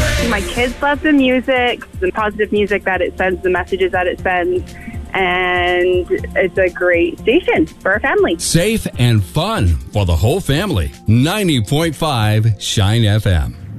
My kids love the music, the positive music that it sends, the messages that it sends, and it's a great station for our family. Safe and fun for the whole family. 90.5 Shine FM.